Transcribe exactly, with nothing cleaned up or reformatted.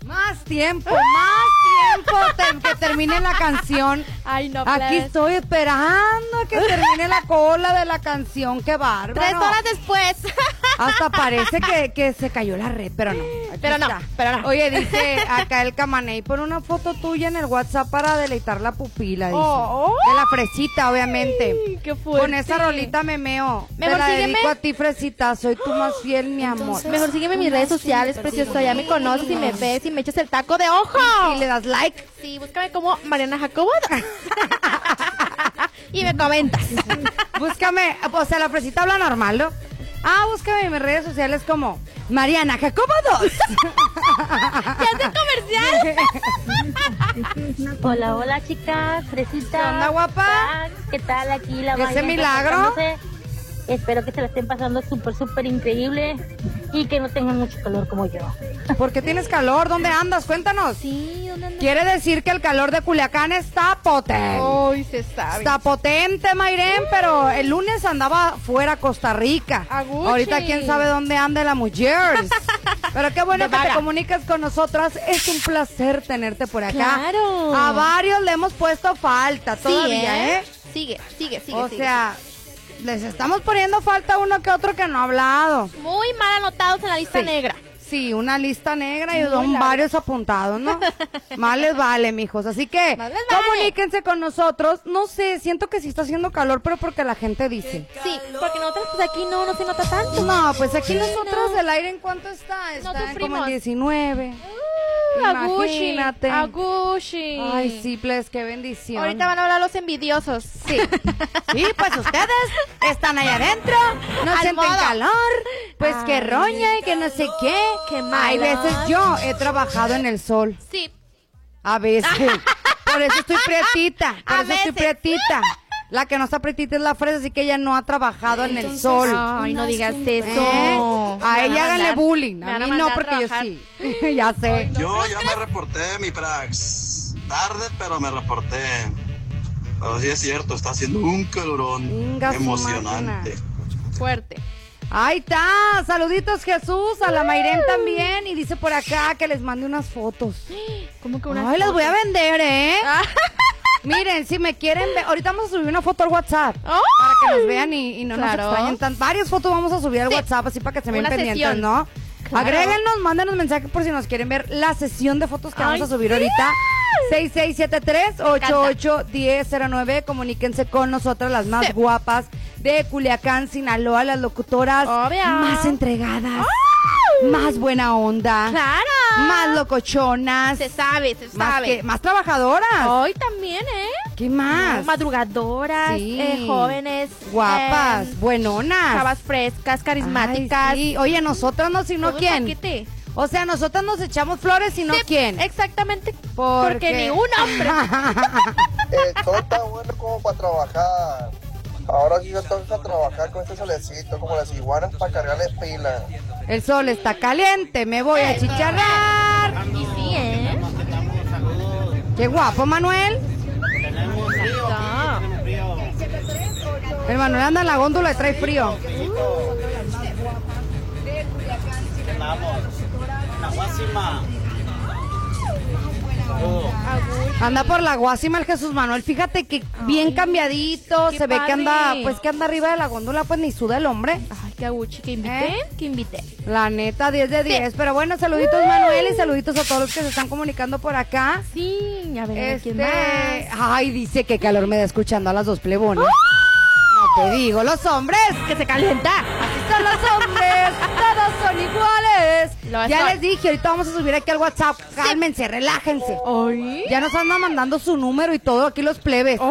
Más tiempo, más tiempo te, que termine la canción. Ay, no, Aquí plebes. estoy esperando que termine la cola de la canción. Qué bárbaro. Tres horas después. Hasta parece que, que se cayó la red, pero no. Aquí Pero no, está. pero no. Oye, dice acá el Camaney, pon una foto tuya en el WhatsApp para deleitar la pupila, dice. Oh. De la fresita, obviamente. Ay, qué fuerte. Con esa rolita me meo. Mejor Te la sígueme. dedico a ti, fresita. Soy tu más fiel, mi amor. Mejor sígueme en mis redes sociales, precioso. Ya me conoces y me ves y me echas el taco de ojo. Y le das like. Sí, búscame como Mariana Jacobo. Y me comentas. Búscame, o sea, la fresita habla normal, ¿no? Ah, búscame en mis redes sociales como Mariana Jacobo dos. ¿Ya hace comercial? Hola, hola chicas, fresita. ¿Qué onda, guapa? ¿Qué tal aquí la ¿Ese vaina milagro? presentándose? Espero que se la estén pasando súper, súper increíble y que no tengan mucho calor como yo. ¿Por qué tienes calor? ¿Dónde andas? Cuéntanos. Sí, ¿dónde andas? Quiere decir que el calor de Culiacán está potente. Ay, se sabe. Está potente, Mayren, pero el lunes andaba fuera Costa Rica. Aguchi. Ahorita quién sabe dónde anda la mujer. Pero qué bueno De que te vaga. comunicas con nosotras. Es un placer tenerte por acá. Claro. A varios le hemos puesto falta todavía, ¿eh? Sigue, sigue, sigue. O sigue, sea, les estamos poniendo falta uno que otro que no ha hablado. sigue. Muy mal anotados en la lista Sí. negra. Sí, una lista negra y Muy son larga. varios apuntados, ¿no? Más les vale, mijos. Así que Más les vale. comuníquense con nosotros. No sé, siento que sí está haciendo calor, pero porque la gente dice. Sí, porque nosotros pues aquí no, no se nota tanto. No, pues aquí Sí, nosotros no. el aire en cuánto está, está en como sufrimos. en diecinueve. Agushi, Imagínate. Agushi. Ay, sí, pues qué bendición. Ahorita van a hablar los envidiosos. Sí. Sí, pues ustedes están allá adentro, no Al sienten modo. calor, pues que Ay, roña y que no sé qué. qué Hay mala. veces yo he trabajado en el sol. Sí. A veces. Por eso estoy prietita. Por A eso estoy veces. prietita. La que no está prietita es la fresa, así que ella no ha trabajado en el sol. Ay, no digas eso. ¿Eh? A ella háganle bullying. Me A van a mí no, mandar a porque yo trabajar. sí. Ya sé. Yo ya me reporté, mi Prax. Tarde, pero me reporté. Pero sí es cierto, está haciendo un calorón Inga su emocionante. Fuerte. Ahí está. Saluditos, Jesús. A la Mayren también. Y dice por acá que les mande unas fotos. ¿Cómo que una Ay, las voy a vender, ¿eh? Ah. Miren, si me quieren ver, ahorita vamos a subir una foto al WhatsApp. ¡Ay! Para que nos vean y, y no Claro. nos extrañen tan. Varias fotos vamos a subir al Sí. WhatsApp, así para que se vean Una pendientes, sesión. ¿no? Claro. Agréguenos, mándenos mensaje por si nos quieren ver la sesión de fotos que Ay, vamos a subir sí. ahorita. seis seis siete tres, ocho ocho, uno cero cero nueve. Comuníquense con nosotras, las más Sí. guapas de Culiacán, Sinaloa, las locutoras Obvio. más entregadas, más buena onda, ¡Claro! más locochonas, Se sabe, se más, sabe. que, más trabajadoras. Hoy también, ¿eh? ¿Qué más? Madrugadoras, Sí. eh, jóvenes. Guapas, eh, buenonas. chavas frescas, carismáticas. Ay, sí. Oye, nosotras no, sino Todo quién. paquete. O sea, nosotras nos echamos flores, sino Sí, quién. Exactamente. ¿Por Porque qué? ni un hombre. El sol está bueno como para trabajar. Ahora sí yo toca trabajar con este solecito, como las iguanas para cargarles pila. El sol está caliente, me voy a chicharrar. Y sí, ¿eh? Qué guapo, Manuel. No. El Manuel anda en la góndola y trae frío. Anda por la Guasima el Jesús Manuel. Fíjate que bien cambiadito. qué Se ve que padre. anda, pues que anda arriba de la góndola, pues ni suda el hombre. Ay, qué aguchi, que invité, ¿Eh? que invité. La neta, diez de diez. Pero bueno, saluditos Manuel y saluditos a todos los que se están comunicando por acá. Sí, a ver, Este, ¿quién más? ay, dice que calor me da escuchando a las dos plebonas. No te digo, los hombres. Que se calienta. Así son los hombres, todos son iguales. Lo Ya son. les dije, ahorita vamos a subir aquí al WhatsApp. Cálmense, relájense. Ay. Ya nos andan mandando su número y todo aquí los plebes.